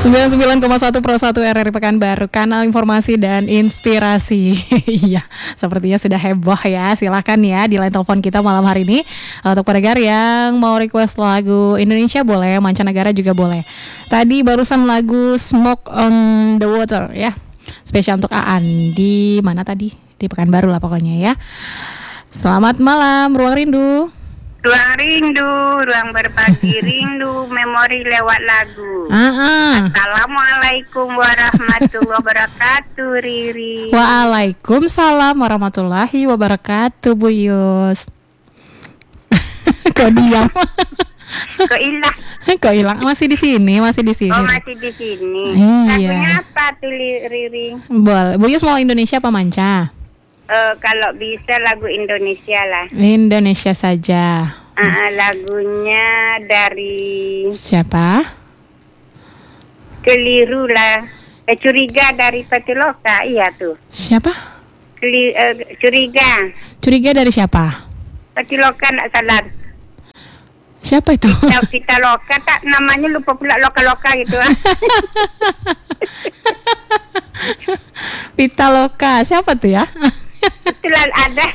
99,1 Pro 1 RRI Pekanbaru, kanal informasi dan inspirasi. Iya, sepertinya sudah heboh ya. Silakan ya di line telepon kita malam hari ini. Untuk pendengar yang mau request lagu Indonesia boleh, mancanegara juga boleh. Tadi barusan lagu Smoke on the Water ya. Spesial untuk Aan di mana tadi? Di Pekanbaru lah pokoknya ya. Selamat malam, Ruang Rindu. Ruang rindu, ruang berbagi rindu, memori lewat lagu. Assalamualaikum warahmatullahi wabarakatuh, Riri. Waalaikumsalam warahmatullahi wabarakatuh, Bu Yus. Kok diam? Kok hilang? Masih di sini, masih di sini. Oh, masih di sini. Iya. Lagunya apa tuh, Riri? Boleh. Bu Yus mau Indonesia apa manca? Kalau bisa lagu Indonesia lah. Indonesia saja. Lagunya dari siapa? Keliru lah. Curiga dari Patiloka, iya tuh. Siapa? Curiga. Curiga dari siapa? Patiloka nak salah. Siapa itu? Pitaloka, tak namanya lupa pula loka-loka gitu. Pitaloka, siapa tuh ya? Itulah ada.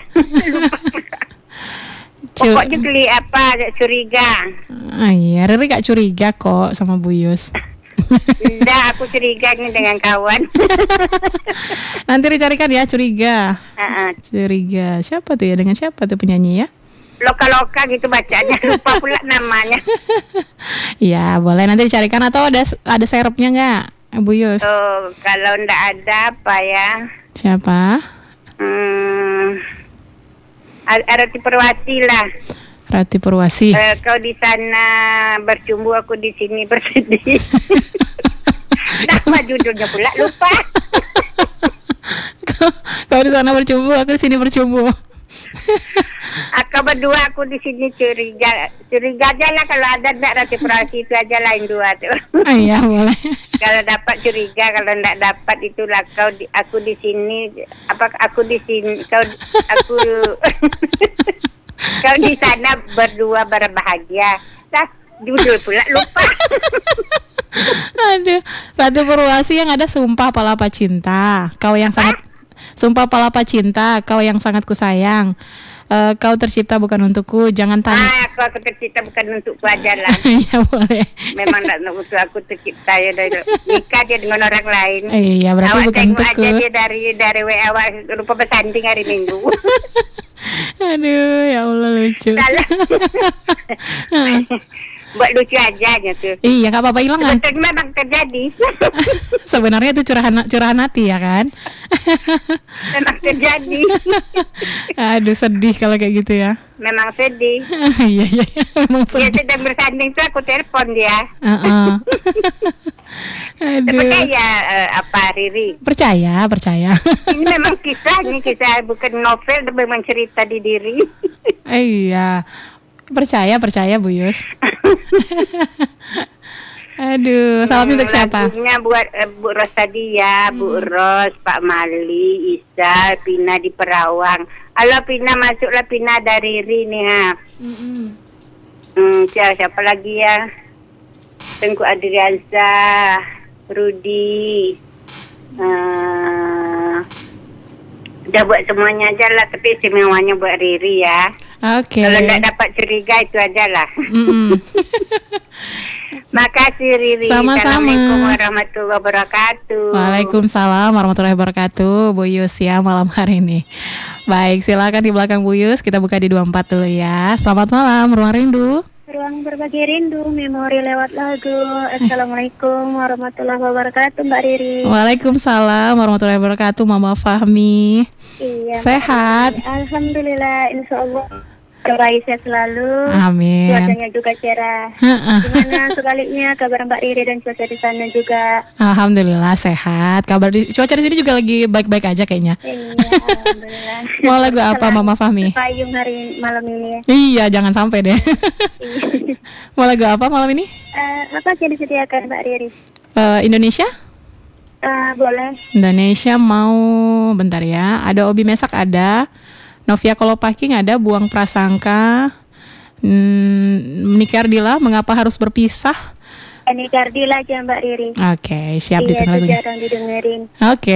Pokoknya beli apa, curiga. Iya, Riri gak curiga kok sama Bu Yus. Enggak, aku curiga ini dengan kawan. Nanti dicarikan ya curiga. Curiga, siapa tuh ya? Dengan siapa tuh penyanyi ya? Loka-loka gitu bacanya, lupa pula namanya. Iya, boleh nanti dicarikan atau ada serepnya nggak, Bu Yus? Kalau ndak ada apa ya? Siapa? Rati Perwati lah. Rati Perwasi. Kau di sana bercumbu, aku di sini bersedih. Nama judulnya pula lupa. Kau di sana bercumbu, aku di sini bercumbu. Aku berdua, aku di sini curiga aja lah kalau ada ndak Rati Perwasi itu aja lain dua tuh. Iya boleh. Kalau dapat curiga, kalau ndak dapat itulah aku di sini, aku di sini, aku kau di sana berdua berbahagia. Nah, judul pula lupa. Aduh, Ratu Perwasi yang ada Sumpah Palapa Cinta. Kau yang sangat Sumpah Palapa Cinta, kau yang sangat kusayang. Kau tercipta bukan untukku, jangan tanya. Aku tercipta bukan untukku aja lah. Iya boleh. Memang tak untuk aku tercipta ya dari nikah dia dengan orang lain. Iya berarti awak bukan untukku. Awak aja dia dari WA lupa bersanding hari Minggu. Aduh, ya Allah lucu. Buat lucu aja tuh. Iya, gak apa-apa, hilang kan? Sebetulnya memang terjadi. Sebenarnya itu curahan hati ya kan? Memang terjadi. Aduh, sedih kalau kayak gitu ya. Memang sedih. Iya, memang sedih. Dia sedang bersanding tuh aku telepon dia. Aduh. Percaya apa Riri? Percaya. Ini memang kisah bukan novel, memang cerita di diri. Iya. Percaya Bu Yus. Aduh, salam untuk siapa? Lagunya buat Bu Ros tadi ya, Bu Ros, Pak Mali, Isa, Pina di Perawang. Halo Pina, masuklah Pina dari Riri nih ha. Siapa lagi ya? Tengku Adriansa, Rudi. Udah buat semuanya aja lah, tapi istimewanya buat Riri ya. Oke. Kalau nggak dapat curiga itu aja lah. Makasih Riri. Sama-sama. Assalamualaikum warahmatullahi wabarakatuh. Waalaikumsalam warahmatullahi wabarakatuh, Bu Yus ya malam hari ini. Baik, silakan di belakang Bu Yus, kita buka di 24 dulu ya. Selamat malam, Ruang Rindu. Ruang berbagi rindu, memori lewat lagu. Assalamualaikum warahmatullahi wabarakatuh, Mbak Riri. Waalaikumsalam warahmatullahi wabarakatuh, Mama Fahmi. Iya. Sehat? Alhamdulillah, insya Allah. Baik saya selalu. Amin. Cuacanya juga cerah. Gimana sebaliknya kabar Mbak Riri dan cuaca di sana juga? Alhamdulillah sehat. Cuaca di sini juga lagi baik-baik aja kayaknya. Iya, alhamdulillah. Mau lagu apa Mama Fahmi? Payung hari malam ini. Iya, jangan sampai deh. Mau lagu apa malam ini? Apa yang disediakan Mbak Riri? Indonesia? Boleh. Indonesia mau bentar ya. Ada Obi Mesak ada. Novia Kolopaking ada, Buang Prasangka, Menikah Ardila, Mengapa Harus Berpisah, Ani Gardil aja Mbak Riri. Oke, siap Iya, ditunggu itu lagunya. jarang didengerin. Oke.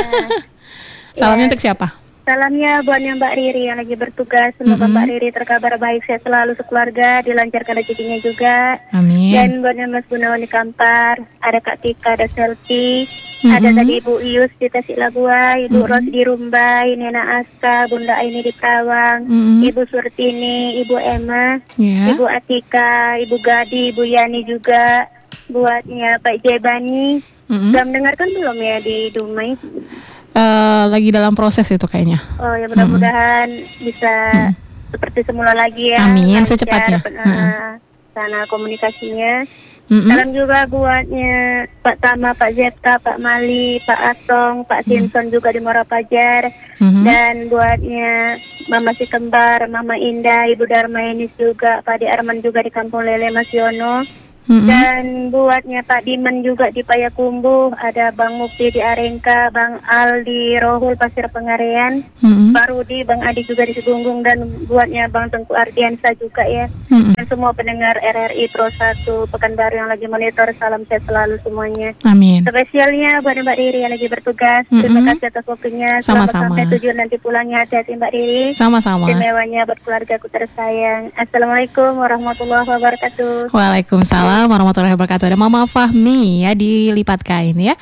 Salamnya untuk siapa? Salamnya buat yang Mbak Riri yang lagi bertugas. Semoga Mbak Riri terkabar baik, sehat selalu sekeluarga, dilancarkan rezekinya juga. Amin. Dan buatnya Mas Gunawan di Kampar, ada Kak Tika, ada Selfie, ada tadi Ibu Ius di Tasikmalaya, Ibu Ros di Rumbai, Nena Aska, Bunda Aini di Perawang, Ibu Surtini, Ibu Emma, Ya. Ibu Atika, Ibu Gadi, Ibu Yani juga, buatnya Pak Jebani. Sudah mendengarkan belum ya di Dumai? Lagi dalam proses itu kayaknya. Oh ya, mudah-mudahan bisa seperti semula lagi ya. Amin, lancar, secepatnya. sana komunikasinya. Salam juga buatnya Pak Tama, Pak Zeta, Pak Mali, Pak Atong, Pak Simpson juga di Muara Pajar. Dan buatnya Mama Si Kembar, Mama Indah, Ibu Darmainis juga, Pak Di Arman juga di Kampung Lele Mas Yono. Dan buatnya Pak Diman juga di Payakumbuh, ada Bang Mukti di Arengka, Bang Al di Rohul Pasir Pengarean, Pak Rudi, Bang Adi juga di Segunggung, dan buatnya Bang Tengku Ardiansa juga ya. Dan semua pendengar RRI Pro 1 Pekanbaru yang lagi monitor, salam sehat selalu semuanya. Amin. Spesialnya buat Mbak Riri yang lagi bertugas, terima kasih atas waktunya. Selamat Sama-sama. sampai tujuan nanti pulangnya, hati-hati Mbak Riri. Sama-sama. Istimewanya buat keluargaku tersayang. Assalamualaikum warahmatullahi wabarakatuh. Waalaikumsalam warahmatullahi wabarakatuh. Ada Mama Fahmi ya di Lipat Kain ya.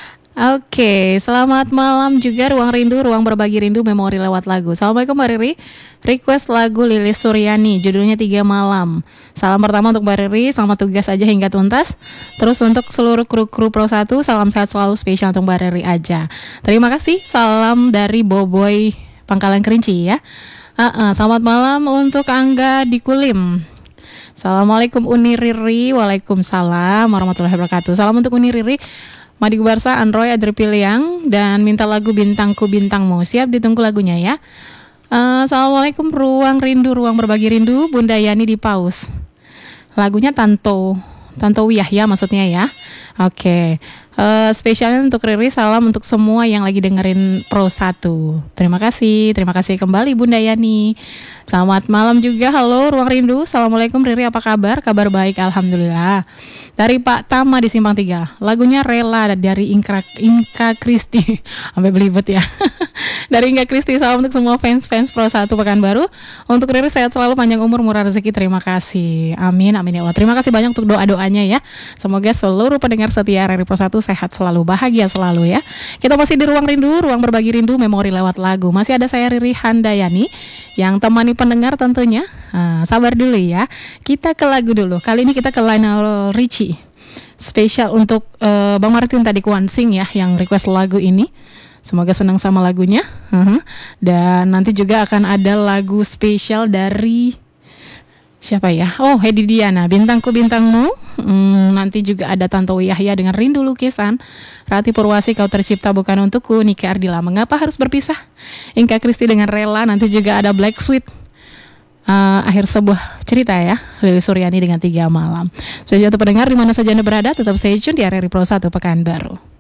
Oke, selamat malam juga Ruang Rindu, Ruang Berbagi Rindu, Memori lewat lagu. Assalamualaikum Mbak Riri. Request lagu Lilis Suryani, judulnya 3 Malam. Salam pertama untuk Mbak Riri, selamat tugas aja hingga tuntas. Terus untuk seluruh kru Pro 1, salam sehat selalu, spesial untuk Mbak Riri aja. Terima kasih, salam dari Boboy Pangkalan Kerinci ya. Selamat malam untuk Angga di Kulim. Assalamualaikum Uni Riri. Waalaikumsalam warahmatullahi wabarakatuh. Salam untuk Uni Riri, Madi Gubarsa, Androy, Adri Piliang, dan minta lagu Bintangku Bintangmu. Siap, ditunggu lagunya ya. Assalamualaikum Ruang Rindu, Ruang Berbagi Rindu, Bunda Yani di Paus. Lagunya Tanto Yahya maksudnya ya. Oke. Spesialnya untuk Riri, salam untuk semua yang lagi dengerin Pro 1. Terima kasih kembali Bunda Yani. Selamat malam juga, halo Ruang Rindu. Assalamualaikum Riri, apa kabar? Kabar baik, alhamdulillah. Dari Pak Tama di Simpang 3. Lagunya Rela dari Inka Kristi. Sampai belibet ya. Dari Inka Kristi, salam untuk semua fans Pro 1 Pekanbaru. Untuk Riri sehat selalu, panjang umur, murah rezeki. Terima kasih. Amin ya Allah. Terima kasih banyak untuk doa-doanya ya. Semoga seluruh pendengar setia RRI Pro 1 sehat selalu, bahagia selalu ya. Kita masih di Ruang Rindu, Ruang Berbagi Rindu, Memori lewat lagu. Masih ada saya Riri Handayani yang temani pendengar tentunya. Sabar dulu ya. Kita ke lagu dulu. Kali ini kita ke Lionel Richie. Spesial untuk Bang Martin tadi Kuansing ya yang request lagu ini. Semoga senang sama lagunya. Dan nanti juga akan ada lagu spesial dari siapa ya? Oh, Hedi Diana, Bintangku Bintangmu. Nanti juga ada Tanto Yahya dengan Rindu Lukisan. Rati Purwasi, Kau Tercipta Bukan Untukku. Niki Ardila, Mengapa Harus Berpisah. Inka Kristi dengan Rela. Nanti juga ada Black Sweet, akhir sebuah cerita ya. Lilis Suryani dengan 3 Malam. Spesial untuk pendengar di mana saja Anda berada, tetap stay tune di RRI Pro 1 Pekanbaru.